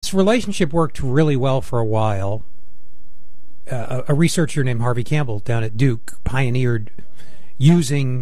this relationship worked really well for a while. A researcher named Harvey Campbell down at Duke pioneered using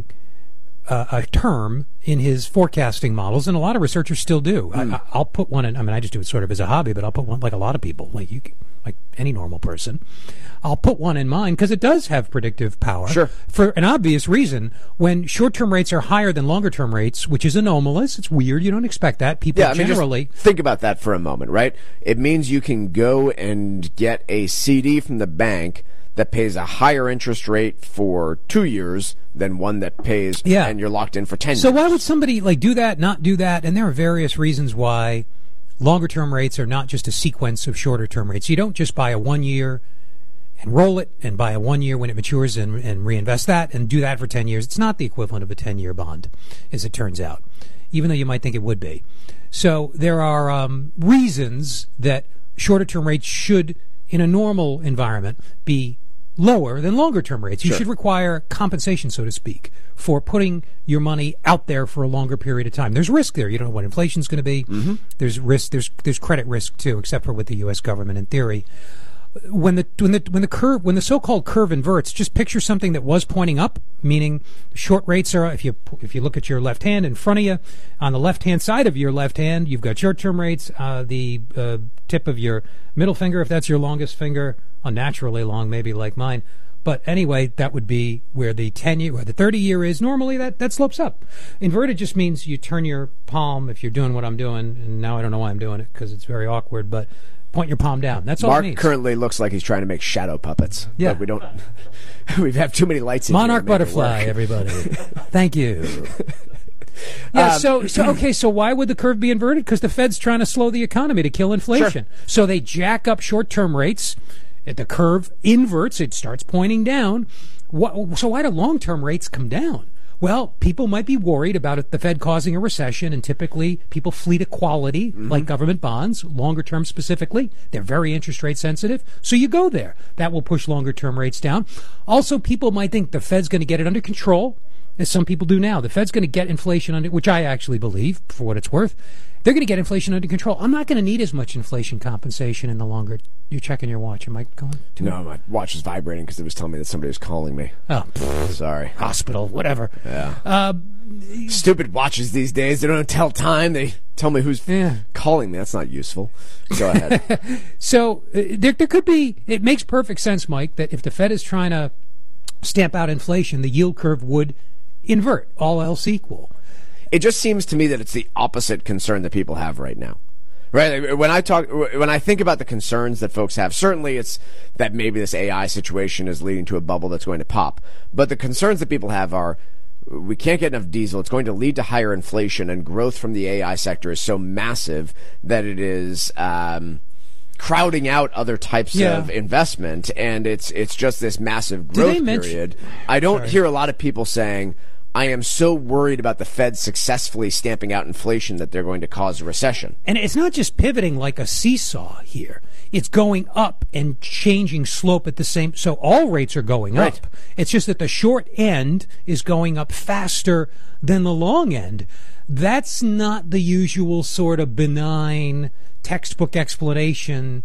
a term in his forecasting models, and a lot of researchers still do. I'll put one in. I mean, I just do it sort of as a hobby, but I'll put one, like a lot of people, like any normal person. I'll put one in mine because it does have predictive power. Sure. For an obvious reason. When short-term rates are higher than longer-term rates, which is anomalous, it's weird. You don't expect that. People generally just think about that for a moment, right? It means you can go and get a CD from the bank that pays a higher interest rate for 2 years than one that pays, and you're locked in for 10 years. So why would somebody do that, not do that? And there are various reasons why longer-term rates are not just a sequence of shorter-term rates. You don't just buy a 1 year and roll it and buy a 1 year when it matures and reinvest that and do that for 10 years. It's not the equivalent of a 10-year bond, as it turns out, even though you might think it would be. So there are reasons that shorter-term rates should, in a normal environment, be lower than longer-term rates. You should require compensation, so to speak, for putting your money out there for a longer period of time. There's risk there. You don't know what inflation's going to be. There's risk. There's credit risk too, except for with the U.S. government in theory. When the so-called curve inverts, just picture something that was pointing up, meaning short rates are, if you look at your left hand in front of you, on the left-hand side of your left hand, you've got short-term rates, the tip of your middle finger, if that's your longest finger, unnaturally long, maybe like mine. But anyway, that would be where the 10-year or the 30-year is. Normally, that slopes up. Inverted just means you turn your palm, if you're doing what I'm doing, and now I don't know why I'm doing it because it's very awkward, but point your palm down. That's all it means. Mark currently looks like he's trying to make shadow puppets. Yeah. But we don't. We have too many lights in here. Monarch butterfly, everybody. Thank you. Yeah, so why would the curve be inverted? Because the Fed's trying to slow the economy to kill inflation. Sure. So they jack up short-term rates. The curve inverts. It starts pointing down. So why do long-term rates come down? Well, people might be worried about the Fed causing a recession, and typically people flee to quality, like government bonds, longer term specifically. They're very interest rate sensitive, so you go there. That will push longer term rates down. Also, people might think the Fed's going to get it under control, as some people do now. The Fed's going to get inflation under, which I actually believe, for what it's worth. They're going to get inflation under control. I'm not going to need as much inflation compensation in the longer. You're checking your watch. Am I going to? No, my watch was vibrating because it was telling me that somebody was calling me. Oh, sorry. Hospital, whatever. Yeah. Stupid watches these days. They don't tell time. They tell me who's calling me. That's not useful. Go ahead. So there could be. It makes perfect sense, Mike, that if the Fed is trying to stamp out inflation, the yield curve would invert, all else equal. It just seems to me that it's the opposite concern that people have right now. Right? When I think about the concerns that folks have, certainly it's that maybe this AI situation is leading to a bubble that's going to pop. But the concerns that people have are, we can't get enough diesel. It's going to lead to higher inflation, and growth from the AI sector is so massive that it is crowding out other types of investment, and it's just this massive growth period. I don't hear a lot of people saying, I am so worried about the Fed successfully stamping out inflation that they're going to cause a recession. And it's not just pivoting like a seesaw here. It's going up and changing slope at the same. So all rates are going up. It's just that the short end is going up faster than the long end. That's not the usual sort of benign textbook explanation.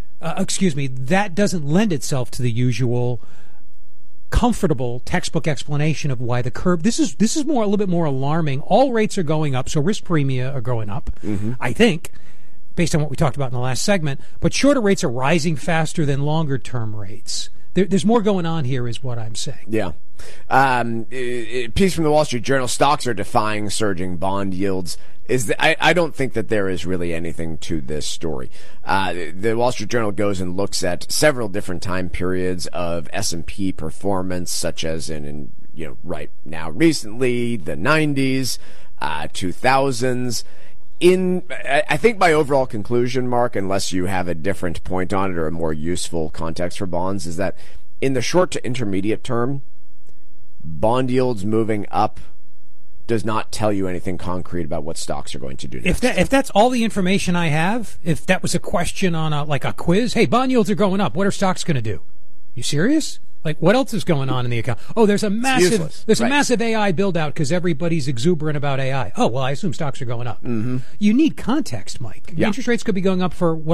That doesn't lend itself to the usual comfortable textbook explanation of why the curve. This is a little bit more alarming. All rates are going up, so risk premia are going up, I think, based on what we talked about in the last segment. But shorter rates are rising faster than longer term rates. There's more going on here, is what I'm saying. Yeah. Piece from the Wall Street Journal: stocks are defying surging bond yields. I don't think that there is really anything to this story. The Wall Street Journal goes and looks at several different time periods of S&P performance, such as in right now, recently, the 90s, 2000s. I think my overall conclusion, Mark, unless you have a different point on it or a more useful context for bonds, is that in the short to intermediate term, bond yields moving up does not tell you anything concrete about what stocks are going to do next. If that's all the information I have, if that was a question on a quiz, hey, bond yields are going up, what are stocks going to do? You serious? Like, what else is going on in the account? Oh, there's a massive AI build out because everybody's exuberant about AI. Oh, well, I assume stocks are going up. You need context, Mike. Interest rates could be going up for what